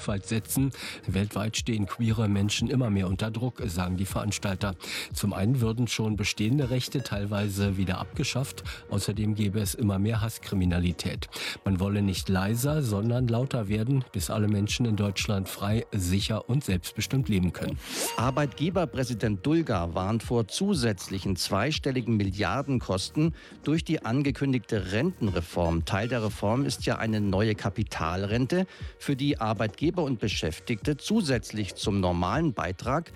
Vielfalt setzen. Weltweit stehen queere Menschen immer mehr unter Druck, sagen die Veranstalter. Zum einen würden schon bestehende Rechte teilweise wieder abgeschafft. Außerdem gäbe es immer mehr Hasskriminalität. Man wolle nicht leiser, sondern lauter werden, bis alle Menschen in Deutschland frei, sicher und selbstbestimmt leben können. Arbeitgeberpräsident Dulger warnt vor zusätzlichen zweistelligen Milliardenkosten durch die angekündigte Rentenreform. Teil der Reform ist ja eine neue Kapitalrente, für die Arbeitgeber und Beschäftigte zusätzlich zum normalen Beitrag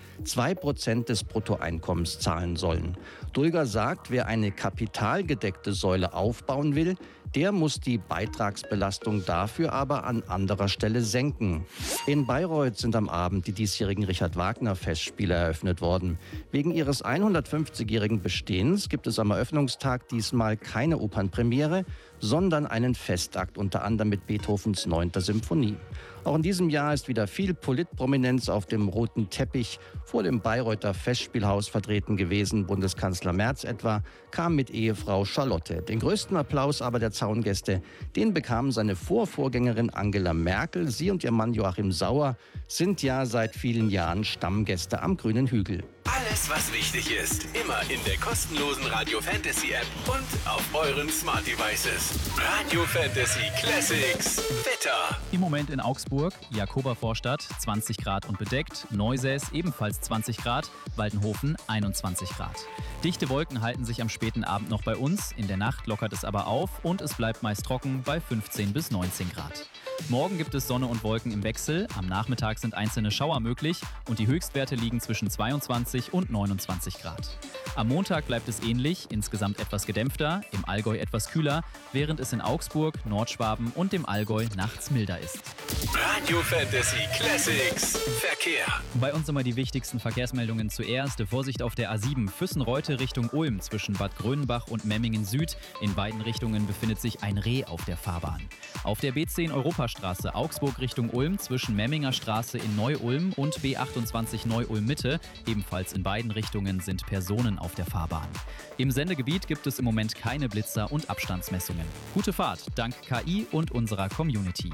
2% des Bruttoeinkommens zahlen sollen. Dulger sagt, wer eine kapitalgedeckte Säule aufbauen will, der muss die Beitragsbelastung dafür aber an anderer Stelle senken. In Bayreuth sind am Abend die diesjährigen Richard-Wagner-Festspiele eröffnet worden. Wegen ihres 150-jährigen Bestehens gibt es am Eröffnungstag diesmal keine Opernpremiere, sondern einen Festakt, unter anderem mit Beethovens 9. Symphonie. Auch in diesem Jahr ist wieder viel Politprominenz auf dem roten Teppich vor dem Bayreuther Festspielhaus vertreten gewesen. Bundeskanzler Merz etwa kam mit Ehefrau Charlotte. Den größten Applaus aber der Zaungäste, den bekam seine Vorvorgängerin Angela Merkel. Sie und ihr Mann Joachim Sauer sind ja seit vielen Jahren Stammgäste am Grünen Hügel. Alles, was wichtig ist, immer in der kostenlosen Radio Fantasy App und auf euren Smart Devices. Radio Fantasy Classics. Wetter. Im Moment in Augsburg, Jakobervorstadt 20 Grad und bedeckt, Neusäß ebenfalls 20 Grad, Waldenhofen 21 Grad. Dichte Wolken halten sich am späten Abend noch bei uns, in der Nacht lockert es aber auf und es bleibt meist trocken bei 15 bis 19 Grad. Morgen gibt es Sonne und Wolken im Wechsel, am Nachmittag sind einzelne Schauer möglich und die Höchstwerte liegen zwischen 22 und 29 Grad. Am Montag bleibt es ähnlich, insgesamt etwas gedämpfter, im Allgäu etwas kühler, während es in Augsburg, Nordschwaben und dem Allgäu nachts milder ist. Radio Fantasy Classics. Verkehr. Bei uns immer die wichtigsten Verkehrsmeldungen zuerst. Vorsicht auf der A7 Füssen-Reute Richtung Ulm zwischen Bad Grönenbach und Memmingen Süd. In beiden Richtungen befindet sich ein Reh auf der Fahrbahn. Auf der B10 Europastraße Augsburg Richtung Ulm zwischen Memminger Straße in Neu-Ulm und B28 Neu-Ulm Mitte. Ebenfalls in beiden Richtungen sind Personen auf der Fahrbahn. Im Sendegebiet gibt es im Moment keine Blitzer und Abstandsmessungen. Gute Fahrt dank KI und unserer Community.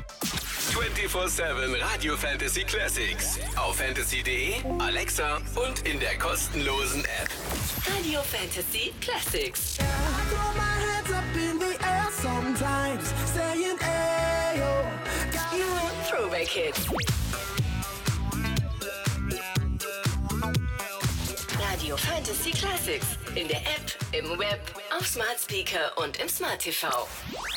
24/7 Radio Fantasy Classics. Auf fantasy.de, Alexa und in der kostenlosen App. Radio Fantasy Classics. Throwback Hits. Radio Fantasy Classics. In der App, im Web, auf Smart Speaker und im Smart TV.